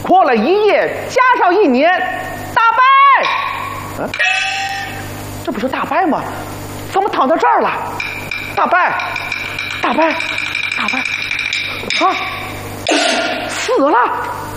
过了1夜，加上1年，大伯。这不是大伯吗？怎么躺到这儿了？大伯，啊，死了！